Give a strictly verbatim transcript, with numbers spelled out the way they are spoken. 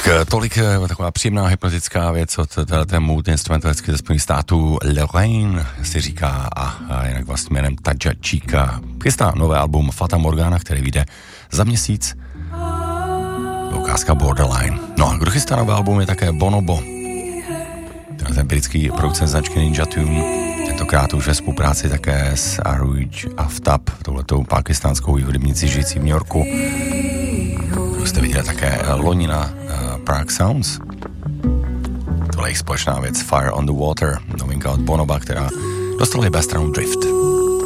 Tolik taková příjemná hypnotická věc od této multi-instrumentalistické ze Spojených států Lorraine si říká a, a jinak vlastně jménem Tadja Chica. Chystá nové album Fata Morgana, který vyjde za měsíc. Ukázka Borderline. No a kdo chystá nové album je také Bonobo. Ten britský producent značky Ninja Tune. Tentokrát už ve spolupráci také s Aruj Aftab, touhletou pakistánskou hudebnici žijící v New Yorku. Jste viděli také loni na uh, Prague Sounds. Tohle je jejich společná věc Fire on the Water, novinka od Bonoba, která dostala i stranu Drift.